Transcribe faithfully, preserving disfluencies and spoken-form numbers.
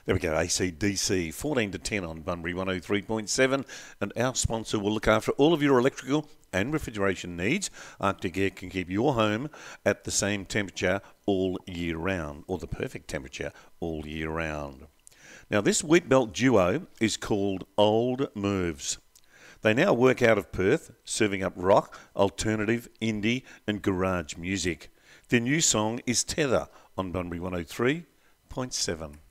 There we go, A C D C, fourteen to ten on Bunbury one oh three point seven. And our sponsor will look after all of your electrical and refrigeration needs. Arctic Air can keep your home at the same temperature all year round, or the perfect temperature all year round. Now, this Wheatbelt duo is called Old Moves. They now work out of Perth, serving up rock, alternative, indie and garage music. Their new song is Tether on Bunbury one oh three point seven.